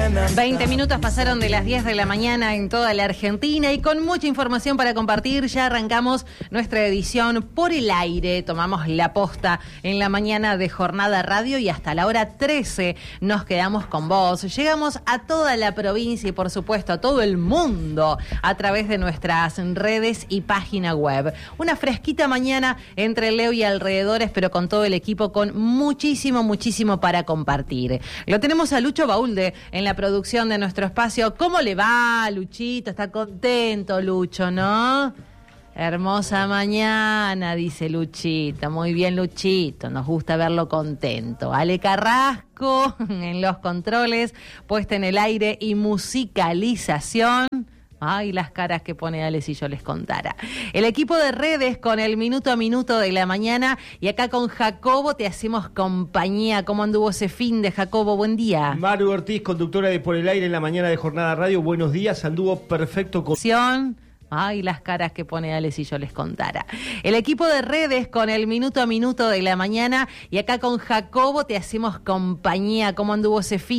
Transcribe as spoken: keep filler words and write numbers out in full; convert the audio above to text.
veinte minutos pasaron de las diez de la mañana en toda la Argentina y con mucha información para compartir ya arrancamos nuestra edición por el aire. Tomamos la posta en la mañana de Jornada Radio y hasta la hora trece nos quedamos con vos. Llegamos a toda la provincia y por supuesto a todo el mundo a través de nuestras redes y página web. Una fresquita mañana entre Leo y alrededores, pero con todo el equipo con muchísimo, muchísimo para compartir. Lo tenemos a Lucho Baulde en la producción de nuestro espacio. ¿Cómo le va, Luchito? Está contento, Lucho, ¿no? Hermosa mañana, dice Luchito. Muy bien, Luchito. Nos gusta verlo contento. Ale Carrasco en los controles, puesta en el aire y musicalización. Ay, las caras que pone Ale si yo les contara. El equipo de redes con el minuto a minuto de la mañana y acá con Jacobo te hacemos compañía. ¿Cómo anduvo ese fin de Jacobo? Buen día. Maru Ortiz, conductora de Por el Aire en la mañana de Jornada Radio. Buenos días, anduvo perfecto con... Ay, las caras que pone Ale si yo les contara. El equipo de redes con el minuto a minuto de la mañana y acá con Jacobo te hacemos compañía. ¿Cómo anduvo ese fin?